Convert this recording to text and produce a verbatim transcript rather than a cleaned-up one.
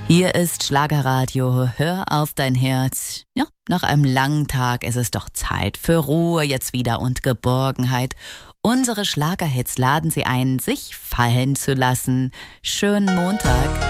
Hier ist Schlagerradio, hör auf dein Herz. Ja, nach einem langen Tag ist es doch Zeit für Ruhe jetzt wieder und Geborgenheit. Unsere Schlagerhits laden Sie ein, sich fallen zu lassen. Schönen Montag.